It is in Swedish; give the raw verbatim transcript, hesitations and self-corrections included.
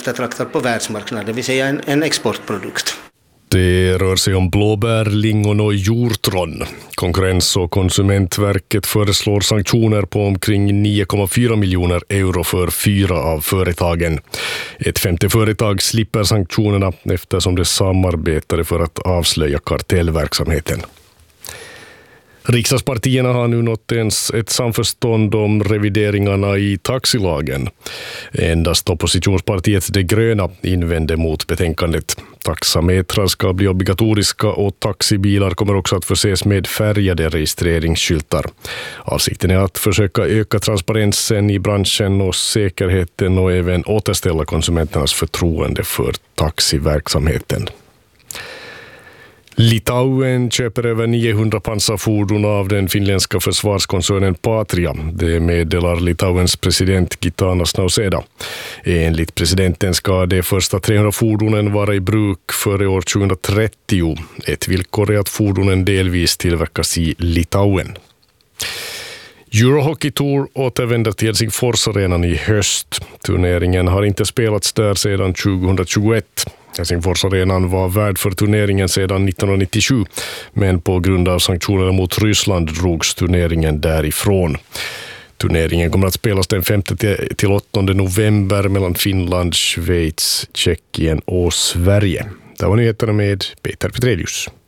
eftertraktad på världsmarknaden, det vill säga en, en exportprodukt. Det rör sig om blåbär, lingon och hjortron. Konkurrens- och konsumentverket föreslår sanktioner på omkring nio komma fyra miljoner euro för fyra av företagen. Ett femte företag slipper sanktionerna eftersom det samarbetade för att avslöja kartellverksamheten. Riksdagspartierna har nu nått ens ett samförstånd om revideringarna i taxilagen. Endast oppositionspartiet De gröna invände mot betänkandet. Taxametrar ska bli obligatoriska och taxibilar kommer också att förses med färgade registreringsskyltar. Avsikten är att försöka öka transparensen i branschen och säkerheten och även återställa konsumenternas förtroende för taxiverksamheten. Litauen köper över niohundra pansarfordon av den finländska försvarskoncernen Patria. Det meddelar Litauens president Gitanas Nausėda. Enligt presidenten ska de första trehundra fordonen vara i bruk före år tjugohundratrettio. Ett villkor är att fordonen delvis tillverkas i Litauen. Eurohockey Tour återvänder till Helsingforsarenan i höst. Turneringen har inte spelats där sedan tjugohundratjugoett. Helsingforsarenan var värd för turneringen sedan nittonhundranittiosju, men på grund av sanktionerna mot Ryssland drogs turneringen därifrån. Turneringen kommer att spelas den femte till åttonde november mellan Finland, Schweiz, Tjeckien och Sverige. Det var nyheterna med Peter Petrelius.